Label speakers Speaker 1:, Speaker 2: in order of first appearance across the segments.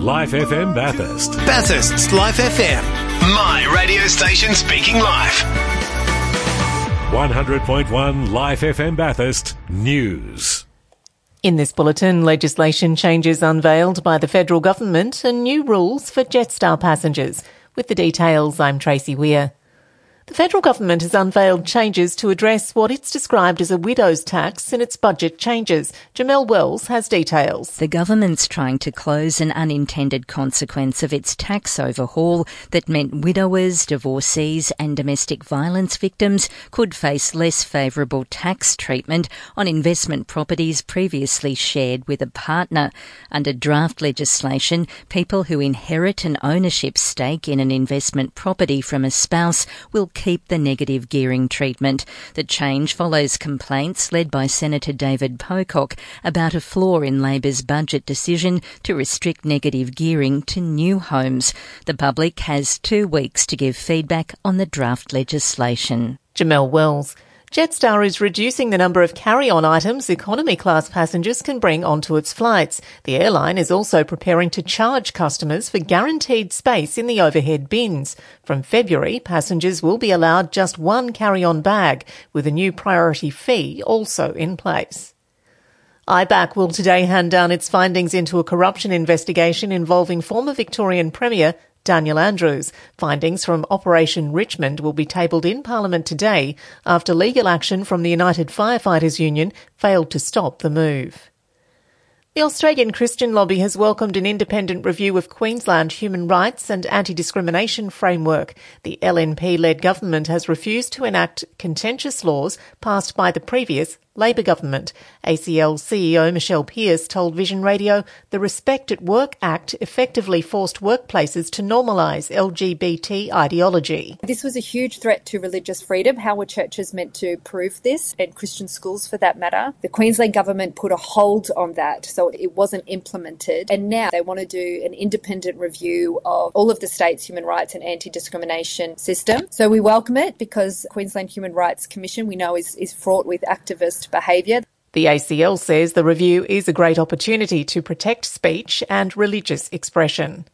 Speaker 1: Life FM Bathurst.
Speaker 2: Bathurst's Life FM.
Speaker 3: My radio station speaking live.
Speaker 1: 100.1 Life FM Bathurst News.
Speaker 4: In this bulletin, legislation changes unveiled by the federal government and new rules for Jetstar passengers. With the details, I'm Tracy Weir. The federal government has unveiled changes to address what it's described as a widow's tax in its budget changes. Jamelle Wells has details.
Speaker 5: The government's trying to close an unintended consequence of its tax overhaul that meant widowers, divorcees and domestic violence victims could face less favourable tax treatment on investment properties previously shared with a partner. Under draft legislation, people who inherit an ownership stake in an investment property from a spouse will keep the negative gearing treatment. The change follows complaints led by Senator David Pocock about a flaw in Labor's budget decision to restrict negative gearing to new homes. The public has 2 weeks to give feedback on the draft legislation.
Speaker 4: Jamelle Wells. Jetstar is reducing the number of carry-on items economy class passengers can bring onto its flights. The airline is also preparing to charge customers for guaranteed space in the overhead bins. From February, passengers will be allowed just one carry-on bag, with a new priority fee also in place. IBAC will today hand down its findings into a corruption investigation involving former Victorian Premier Daniel Andrews. Findings from Operation Richmond will be tabled in Parliament today after legal action from the United Firefighters Union failed to stop the move. The Australian Christian Lobby has welcomed an independent review of Queensland human rights and anti-discrimination framework. The LNP-led government has refused to enact contentious laws passed by the previous Labor government. ACL CEO Michelle Pearce told Vision Radio the Respect at Work Act effectively forced workplaces to normalise LGBT ideology.
Speaker 6: This was a huge threat to religious freedom. How were churches meant to prove this, and Christian schools for that matter? The Queensland government put a hold on that, so it wasn't implemented. And now they want to do an independent review of all of the state's human rights and anti-discrimination system. So we welcome it because Queensland Human Rights Commission, we know, is fraught with activist behaviour.
Speaker 4: The ACL says the review is a great opportunity to protect speech and religious expression.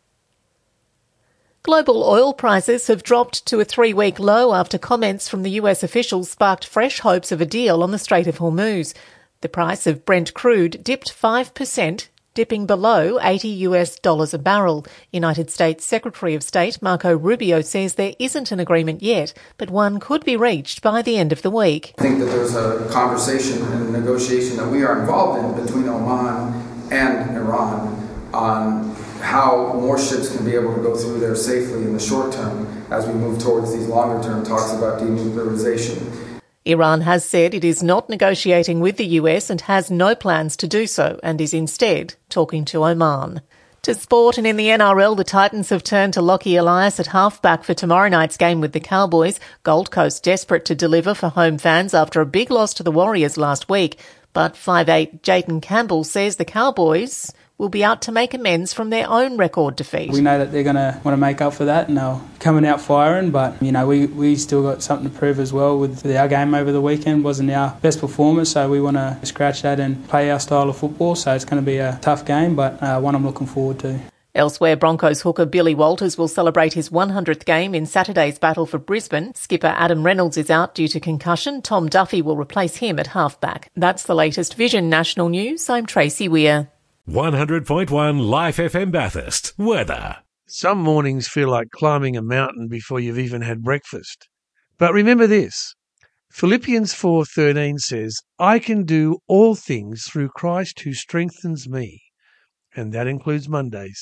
Speaker 4: Global oil prices have dropped to a 3-week low after comments from the US officials sparked fresh hopes of a deal on the Strait of Hormuz. The price of Brent crude dipped 5%, dipping below $80 a barrel. United States Secretary of State Marco Rubio says there isn't an agreement yet, but one could be reached by the end of the week.
Speaker 7: I think that there's a conversation and a negotiation that we are involved in between Oman and Iran on how more ships can be able to go through there safely in the short term as we move towards these longer term talks about denuclearization.
Speaker 4: Iran has said it is not negotiating with the US and has no plans to do so, and is instead talking to Oman. To sport, and in the NRL, the Titans have turned to Lockie Elias at halfback for tomorrow night's game with the Cowboys. Gold Coast desperate to deliver for home fans after a big loss to the Warriors last week. But 5'8" Jayden Campbell says the Cowboys will be out to make amends from their own record defeat.
Speaker 8: We know that they're going to want to make up for that and they're coming out firing, but we still got something to prove as well. With our game over the weekend wasn't our best performance, so we want to scratch that and play our style of football. So it's going to be a tough game, but one I'm looking forward to.
Speaker 4: Elsewhere, Broncos hooker Billy Walters will celebrate his 100th game in Saturday's battle for Brisbane. Skipper Adam Reynolds is out due to concussion. Tom Duffy will replace him at halfback. That's the latest Vision National News. I'm Tracy Weir.
Speaker 1: 100.1 Life FM Bathurst. Weather.
Speaker 9: Some mornings feel like climbing a mountain before you've even had breakfast. But remember this. Philippians 4:13 says, I can do all things through Christ who strengthens me. And that includes Mondays.